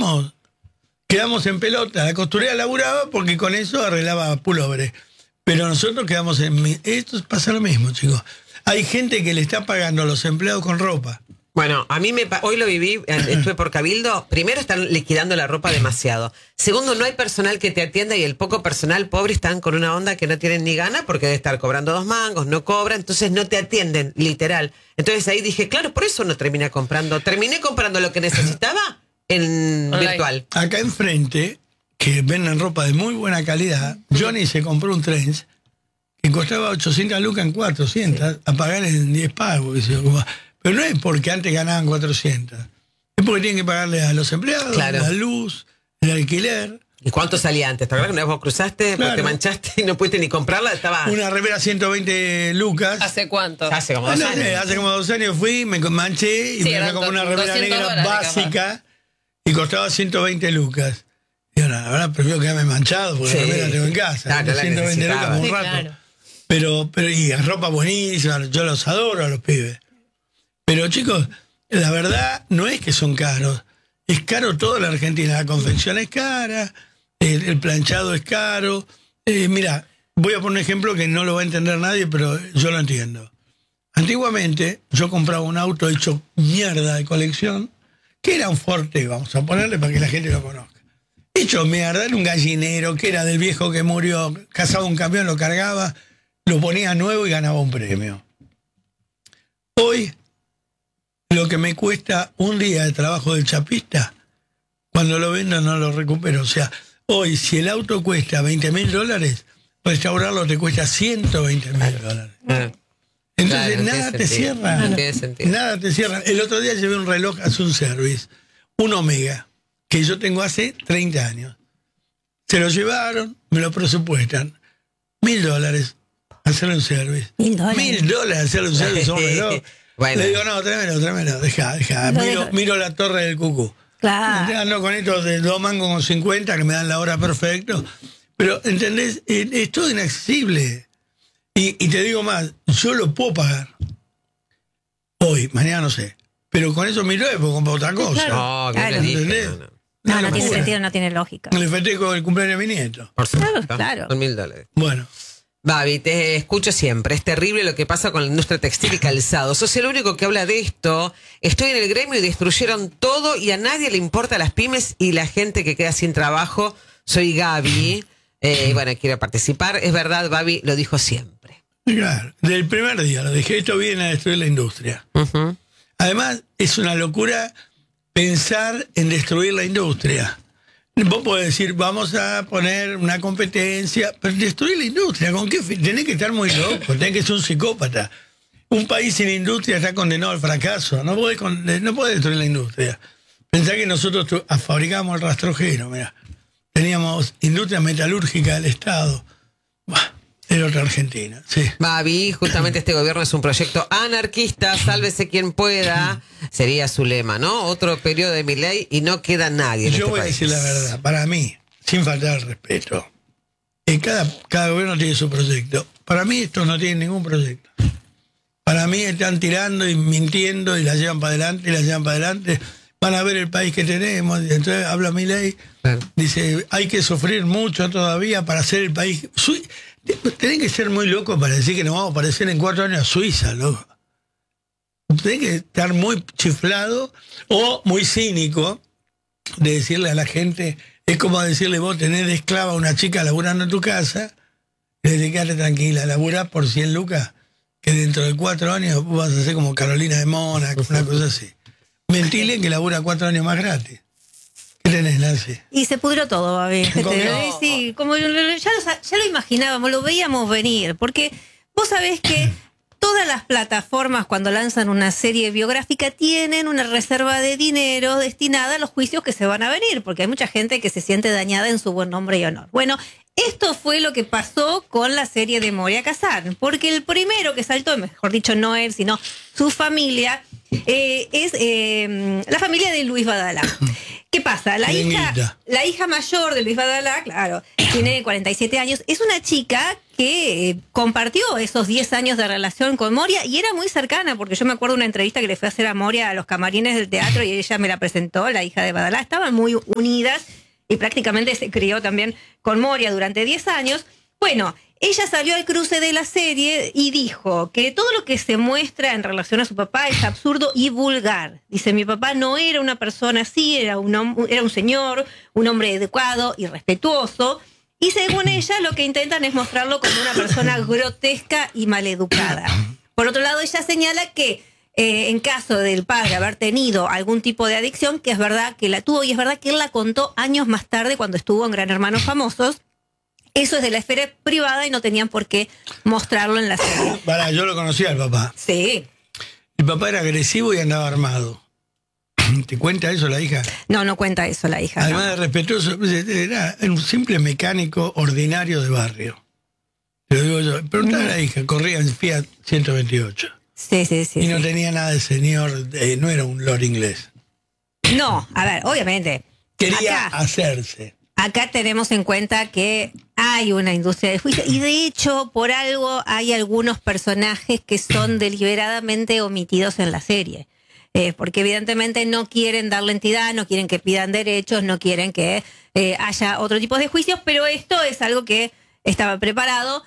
quedamos en pelota. La costurera laburaba porque con eso arreglaba pulóveres. Pero nosotros quedamos en... Esto pasa lo mismo, chicos. Hay gente que le está pagando a los empleados con ropa. Bueno, a mí hoy lo viví, estuve por Cabildo. Primero, están liquidando la ropa demasiado. Segundo, no hay personal que te atienda y el poco personal pobre están con una onda que no tienen ni gana porque debe estar cobrando 2 mangos, no cobran, entonces no te atienden, literal. Entonces ahí dije, claro, por eso no terminé comprando. Terminé comprando lo que necesitaba en virtual. Acá enfrente, que venden ropa de muy buena calidad, Johnny se compró un trench que costaba 800 lucas en 400, a pagar en 10 pagos. Pero no es porque antes ganaban 400. Es porque tienen que pagarle a los empleados, la luz, el alquiler. ¿Y cuánto salía antes? ¿Te acuerdas que una vez vos cruzaste, te manchaste y no pudiste ni comprarla? Estaba... Una remera 120 lucas. ¿Hace cuánto? Hace como 2 años. Hace como 2 años fui, me manché y me dio como una remera negra básica y costaba 120 lucas. Y yo, la verdad, prefiero quedarme manchado porque la remera tengo en casa. 120 lucas como un rato. Claro. Pero y es ropa buenísima, yo los adoro a los pibes. Pero chicos, la verdad no es que son caros. Es caro todo en la Argentina. La confección es cara, el planchado es caro. Mira, voy a poner un ejemplo que no lo va a entender nadie, pero yo lo entiendo. Antiguamente yo compraba un auto hecho mierda de colección, que era un Forte, vamos a ponerle para que la gente lo conozca. Hecho mierda, era un gallinero, que era del viejo que murió, cazaba un camión, lo cargaba, lo ponía nuevo y ganaba un premio. Hoy, lo que me cuesta un día de trabajo del chapista, cuando lo vendo no lo recupero. O sea, hoy si el auto cuesta $20.000, restaurarlo te cuesta $120.000. Entonces nada te cierra. Nada te cierra. El otro día llevé un reloj a un service, un Omega, que yo tengo hace 30 años. Se lo llevaron, me lo presupuestan. $1.000 hacerle un service. $1.000 hacerle un service a un reloj. Bueno. Le digo, no, tráemelo, deja. Miro la torre del Cucú. Claro. Ando con estos de 2 mangos con 50 que me dan la hora perfecto. Pero, ¿entendés? Es todo inaccesible. Y te digo más, yo lo puedo pagar. Hoy, mañana no sé. Pero con eso puedo comprar otra cosa. Claro. ¿Entendés? No tiene sentido, no tiene lógica. Le festejo el cumpleaños de mi nieto. Por supuesto. Claro. Son $1.000. Bueno. Babi, te escucho siempre. Es terrible lo que pasa con la industria textil y calzado. Sos el único que habla de esto. Estoy en el gremio y destruyeron todo y a nadie le importa las pymes y la gente que queda sin trabajo. Soy Gaby. Bueno, quiero participar. Es verdad, Babi lo dijo siempre. Claro, del primer día lo dije. Esto viene a destruir la industria. Además, es una locura pensar en destruir la industria. Vos podés decir, vamos a poner una competencia, pero destruir la industria, ¿con qué fin? Tenés que estar muy loco, tenés que ser un psicópata. Un país sin industria está condenado al fracaso, no podés destruir la industria. Pensá que nosotros fabricábamos el rastrojero, mirá. Teníamos industria metalúrgica del Estado. Era otra Argentina, sí. Babi, justamente este gobierno es un proyecto anarquista, sálvese quien pueda, sería su lema, ¿no? Otro periodo de Milei y no queda nadie en Yo este voy país. a decir la verdad, para mí, sin faltar al respeto, cada gobierno tiene su proyecto. Para mí esto no tiene ningún proyecto. Para mí están tirando y mintiendo y la llevan para adelante y la llevan para adelante. Van a ver el país que tenemos. Y entonces habla Milei, dice, hay que sufrir mucho todavía para hacer el país... Tenés que ser muy loco para decir que nos vamos a parecer en 4 años a Suiza, loco. Tenés que estar muy chiflado o muy cínico de decirle a la gente, es como decirle vos tenés de esclava a una chica laburando en tu casa, y le decís, quédate tranquila, labura por 100 lucas, que dentro de 4 años vos vas a ser como Carolina de Mónaco, una cosa así. Mentile que labura 4 años más gratis. ¿Qué tenés, Nancy? Y se pudrió todo, Babi. Sí, como ya lo imaginábamos, lo veíamos venir, porque vos sabés que todas las plataformas cuando lanzan una serie biográfica tienen una reserva de dinero destinada a los juicios que se van a venir, porque hay mucha gente que se siente dañada en su buen nombre y honor. Bueno, esto fue lo que pasó con la serie de Moria Kazan, porque el primero que saltó, mejor dicho no él, sino su familia, es la familia de Luis Badalá, ¿Qué pasa? La hija mayor de Luis Badalá, claro, tiene 47 años. Es una chica que compartió esos 10 años de relación con Moria y era muy cercana, porque yo me acuerdo de una entrevista que le fue a hacer a Moria a los camarines del teatro y ella me la presentó, la hija de Badalá. Estaban muy unidas y prácticamente se crió también con Moria durante 10 años. Bueno, ella salió al cruce de la serie y dijo que todo lo que se muestra en relación a su papá es absurdo y vulgar. Dice, mi papá no era una persona así, era un señor, un hombre educado y respetuoso. Y según ella, lo que intentan es mostrarlo como una persona grotesca y maleducada. Por otro lado, ella señala que en caso del padre haber tenido algún tipo de adicción, que es verdad que la tuvo y es verdad que él la contó años más tarde cuando estuvo en Gran Hermano Famosos. Eso es de la esfera privada y no tenían por qué mostrarlo en la serie. Yo lo conocía al papá. Sí. El papá era agresivo y andaba armado. ¿Te cuenta eso la hija? No cuenta eso la hija. Además de respetuoso, era un simple mecánico ordinario de barrio. Te lo digo yo. Preguntale a la hija, corría en Fiat 128. Sí. Y no tenía nada de señor, no era un lord inglés. No, a ver, obviamente. Quería hacerse. Acá tenemos en cuenta que hay una industria de juicio y de hecho por algo hay algunos personajes que son deliberadamente omitidos en la serie. Porque evidentemente no quieren darle entidad, no quieren que pidan derechos, no quieren que haya otro tipo de juicios, pero esto es algo que estaba preparado.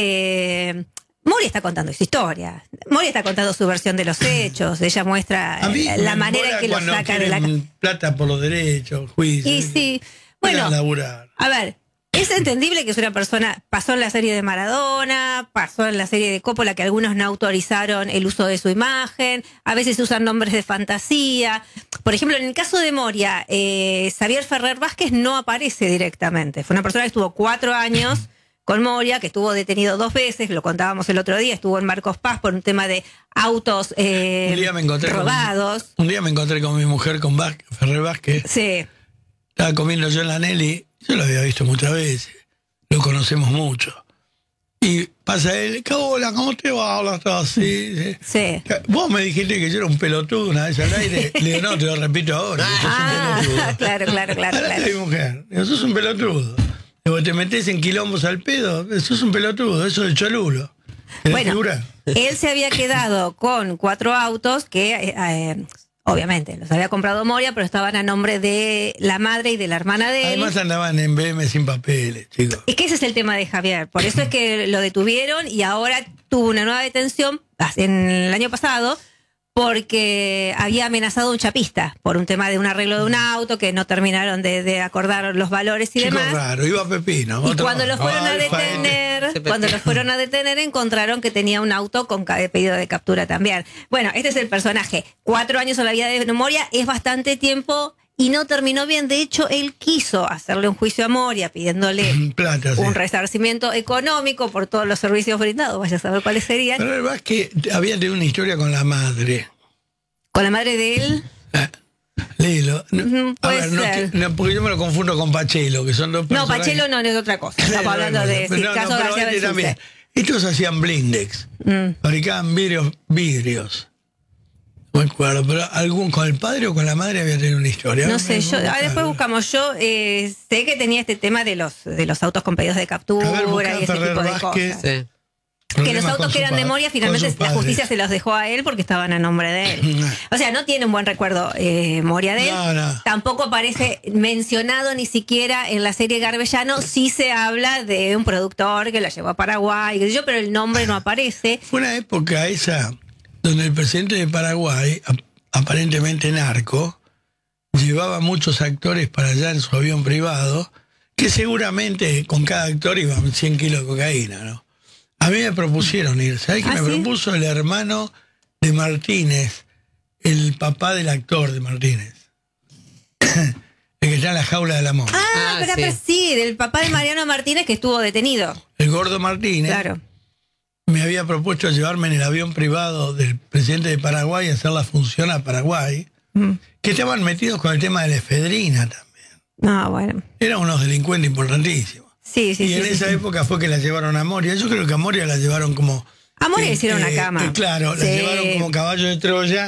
Moria está contando su historia. Moria está contando su versión de los hechos. Ella muestra la manera en que lo saca de la plata por los derechos, juicios. Y sí. Bueno, a ver, es entendible que es una persona, pasó en la serie de Maradona, pasó en la serie de Coppola, que algunos no autorizaron el uso de su imagen, a veces usan nombres de fantasía. Por ejemplo, en el caso de Moria, Xavier Ferrer Vázquez no aparece directamente. Fue una persona que estuvo 4 años con Moria, que estuvo detenido 2 veces, lo contábamos el otro día, estuvo en Marcos Paz por un tema de autos robados. Un día me encontré con mi mujer, con Ferrer Vázquez. Sí. Estaba comiendo yo en la Nelly, yo lo había visto muchas veces, lo conocemos mucho. Y pasa él, hola, ¿cómo te va? Hola, todo así. Sí. Vos me dijiste que yo era un pelotudo una vez al aire. Le digo, no, te lo repito ahora. Que sos un pelotudo. Claro. Mi mujer, digo, sos un pelotudo. Digo, te metés en quilombos al pedo, sos un pelotudo, eso de Cholulo. Bueno, él se había quedado con 4 autos que... obviamente, los había comprado Moria, pero estaban a nombre de la madre y de la hermana de él. Además andaban en BM sin papeles, chicos. Es que ese es el tema de Javier. Por eso es que lo detuvieron y ahora tuvo una nueva detención en el año pasado porque había amenazado a un chapista por un tema de un arreglo de un auto que no terminaron de acordar los valores y Chico demás. Raro, iba Pepino. Y cuando lo fueron a detener, encontraron que tenía un auto con pedido de captura también. Bueno, este es el personaje. 4 años en la vida de Moria es bastante tiempo y no terminó bien. De hecho, él quiso hacerle un juicio a Moria pidiéndole un resarcimiento económico por todos los servicios brindados. Vaya a saber cuáles serían. Pero la verdad es que había tenido una historia con la madre. ¿Con la madre de él? Léelo. Porque yo me lo confundo con Pachelo, que son 2 personas. No, Pachelo no es otra cosa. Estamos hablando de caso de García Belsunce. Estos hacían blindex. Fabricaban vidrios. No me acuerdo, pero con el padre o con la madre había tenido una historia. No sé, después buscamos. Yo sé que tenía este tema de los autos con pedidos de captura y ese tipo de cosas. Sí. Que los autos que eran de Moria, finalmente la justicia se los dejó a él porque estaban a nombre de él. O sea, no tiene un buen recuerdo Moria de él. No. Tampoco aparece mencionado ni siquiera en la serie Garbellano. Sí se habla de un productor que la llevó a Paraguay, pero el nombre no aparece. Fue una época esa donde el presidente de Paraguay, aparentemente narco, llevaba muchos actores para allá en su avión privado, que seguramente con cada actor iban 100 kilos de cocaína, ¿no? A mí me propusieron ir. ¿Sabes qué me propuso? El hermano de Martínez, el papá del actor de Martínez. El que está en la jaula del amor. Pero sí, del papá de Mariano Martínez que estuvo detenido. El gordo Martínez. Claro. Me había propuesto llevarme en el avión privado del presidente de Paraguay a hacer la función a Paraguay, que estaban metidos con el tema de la efedrina también. Bueno. Eran unos delincuentes importantísimos. Sí. Y en esa época fue que la llevaron a Moria. Yo creo que a Moria la llevaron como... A Moria hicieron una cama. Claro, la llevaron como caballo de Troya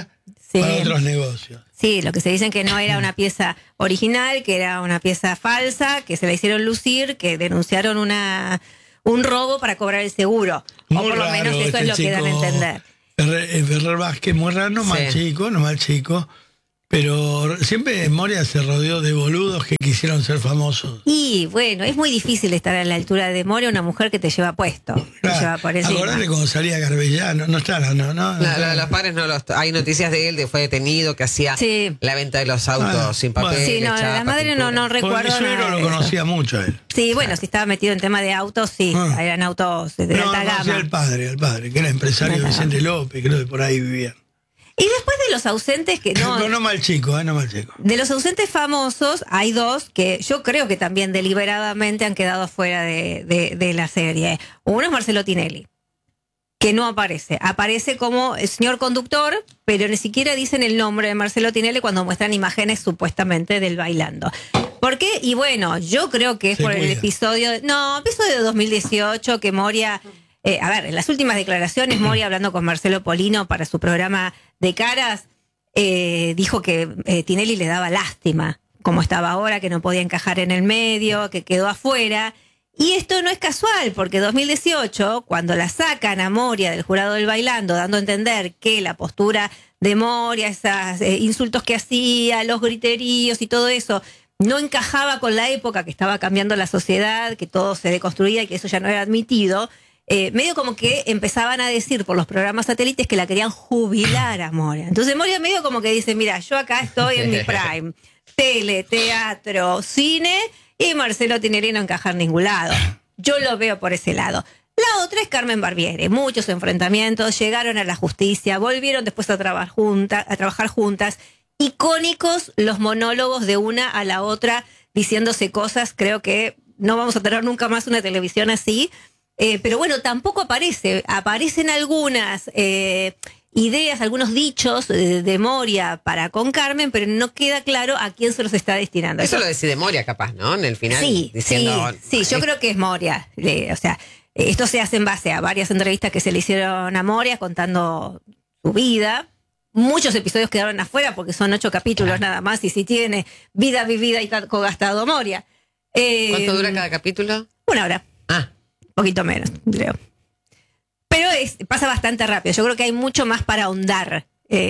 para otros negocios. Sí, lo que se dicen que no era una pieza original, que era una pieza falsa, que se la hicieron lucir, que denunciaron un robo para cobrar el seguro. Muy o por lo menos eso es lo que dan a entender. Ferrer Vázquez, muy raro, no mal chico, pero siempre Moria se rodeó de boludos que quisieron ser famosos. Y bueno, es muy difícil estar a la altura de Moria, una mujer que te lleva puesto. Claro. Te lleva por encima. Acordate cuando salía Garbellano, no está, los padres no los... Hay noticias de él, fue detenido, que hacía la venta de los autos sin papel. Sí, no, la madre no recuerdo. Mi suegro lo conocía mucho a él. Sí, bueno, si estaba metido en tema de autos, eran autos de alta gama. El padre, que era empresario Vicente López, creo que por ahí vivían. Y después de los ausentes que no... no mal chico, no mal chico. De los ausentes famosos, hay dos que yo creo que también deliberadamente han quedado fuera de la serie. Uno es Marcelo Tinelli, que no aparece. Aparece como el señor conductor, pero ni siquiera dicen el nombre de Marcelo Tinelli cuando muestran imágenes supuestamente del bailando. ¿Por qué? Y bueno, yo creo que es por el episodio de 2018 que Moria... a ver, en las últimas declaraciones, Moria hablando con Marcelo Polino para su programa de Caras, dijo que Tinelli le daba lástima, como estaba ahora, que no podía encajar en el medio, que quedó afuera. Y esto no es casual, porque 2018, cuando la sacan a Moria del jurado del bailando, dando a entender que la postura de Moria, esos insultos que hacía, los griteríos y todo eso, no encajaba con la época, que estaba cambiando la sociedad, que todo se deconstruía y que eso ya no era admitido, medio como que empezaban a decir por los programas satélites que la querían jubilar a Moria. Entonces Moria medio como que dice, mira, yo acá estoy en mi prime, tele, teatro, cine, y Marcelo Tinelli no encaja en ningún lado. Yo lo veo por ese lado. La otra es Carmen Barbieri. Muchos enfrentamientos, llegaron a la justicia, volvieron después a trabajar juntas. Icónicos los monólogos de una a la otra diciéndose cosas. Creo que no vamos a tener nunca más una televisión así. Pero bueno, tampoco aparecen algunas ideas, algunos dichos de Moria para con Carmen, pero no queda claro a quién se los está destinando. Eso lo decide Moria capaz, ¿no? En el final. Sí, diciendo, sí, yo creo que es Moria. O sea, esto se hace en base a varias entrevistas que se le hicieron a Moria contando su vida. Muchos episodios quedaron afuera porque son 8 capítulos nada más, y si tiene vida vivida y gastado Moria. ¿Cuánto dura cada capítulo? 1 hora. Poquito menos, creo. Pero pasa bastante rápido. Yo creo que hay mucho más para ahondar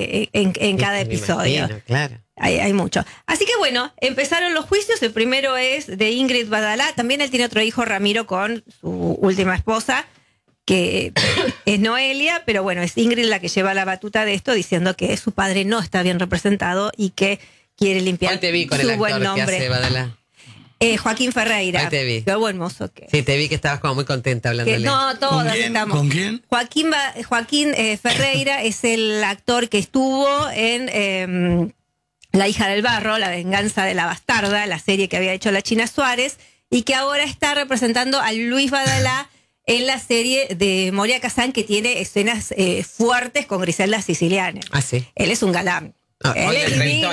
en cada episodio. Imagino, claro. Hay mucho. Así que bueno, empezaron los juicios. El primero es de Ingrid Badalá. También él tiene otro hijo, Ramiro, con su última esposa, que es Noelia. Pero bueno, es Ingrid la que lleva la batuta de esto, diciendo que su padre no está bien representado y que quiere limpiar ¿Cuál te vi con su el buen nombre? Que hace Badalá? Joaquín Ferreira. Ahí te vi. Qué buen mozo que. Sí, te vi que estabas como muy contenta hablándole. No, todas estamos. ¿Con quién? Joaquín Ferreira es el actor que estuvo en La hija del barro, La venganza de la bastarda, la serie que había hecho la China Suárez, y que ahora está representando a Luis Badalá en la serie de Moria Kazan, que tiene escenas fuertes con Griselda Siciliani. Ah, sí. Él es un galán. Él es divino.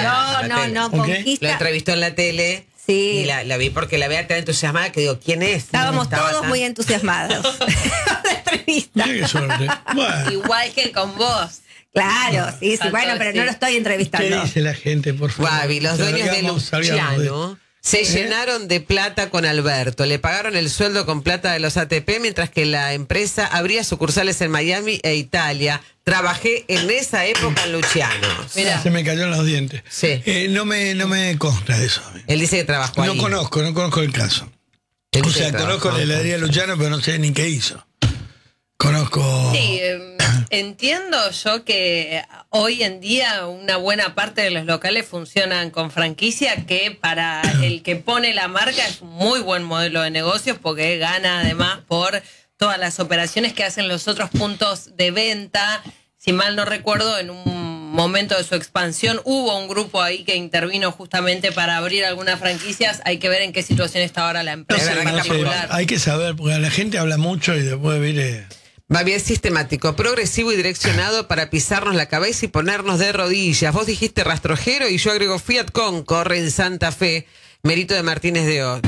No, conquista. Lo entrevistó en la tele. Sí. Y la vi porque la veía tan entusiasmada que digo, ¿quién es? Estábamos todos muy entusiasmados. La entrevista. Qué suerte. Bueno. Igual que con vos. Claro, sí, bueno, pero no lo estoy entrevistando. ¿Qué dice la gente, por favor? Guavi, los dueños de Luciano se llenaron de plata con Alberto. Le pagaron el sueldo con plata de los ATP, mientras que la empresa abría sucursales en Miami e Italia. Trabajé en esa época en Luciano. Mirá. Se me cayó en los dientes. Sí. No me consta eso. Él dice que trabajó ahí. No conozco el caso. O sea, conozco la heladería Luciano, pero no sé ni qué hizo. Conozco... Sí, entiendo yo que hoy en día una buena parte de los locales funcionan con franquicia, que para el que pone la marca es un muy buen modelo de negocios, porque gana además por todas las operaciones que hacen los otros puntos de venta. Si mal no recuerdo, en un momento de su expansión hubo un grupo ahí que intervino justamente para abrir algunas franquicias. Hay que ver en qué situación está ahora la empresa en particular. Hay que saber, porque la gente habla mucho y después viene... Va bien sistemático, progresivo y direccionado para pisarnos la cabeza y ponernos de rodillas. Vos dijiste rastrojero y yo agrego Fiat corre en Santa Fe, mérito de Martínez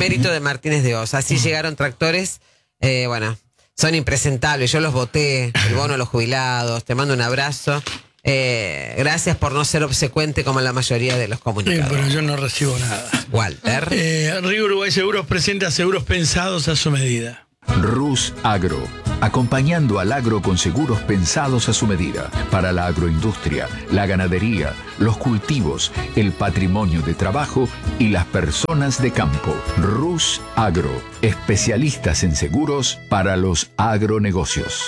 de Oz. Así llegaron tractores, bueno, son impresentables. Yo los voté, el bono a los jubilados, te mando un abrazo. Gracias por no ser obsecuente como la mayoría de los comunicadores. Pero yo no recibo nada. Walter. Río Uruguay Seguros presenta seguros pensados a su medida. Rus Agro, acompañando al agro con seguros pensados a su medida, para la agroindustria, la ganadería, los cultivos, el patrimonio de trabajo y las personas de campo. Rus Agro, especialistas en seguros para los agronegocios.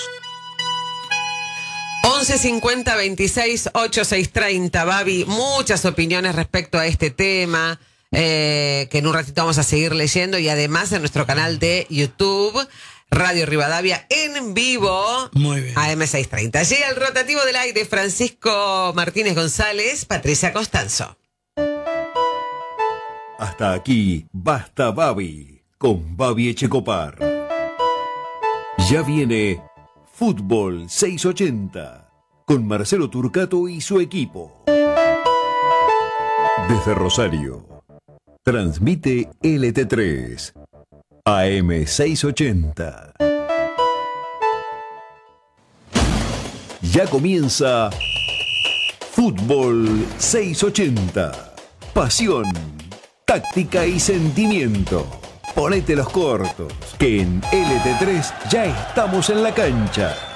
1150 26 8630, Babi, muchas opiniones respecto a este tema, que en un ratito vamos a seguir leyendo, y además en nuestro canal de YouTube, Radio Rivadavia en vivo. Muy bien. AM630. Llega el rotativo del aire, Francisco Martínez González, Patricia Costanzo. Hasta aquí, Basta Babi, con Babi Echecopar. Ya viene Fútbol 680, con Marcelo Turcato y su equipo. Desde Rosario, transmite LT3, AM680. Ya comienza Fútbol 680. Pasión, táctica y sentimiento. Ponete los cortos, que en LT3 ya estamos en la cancha.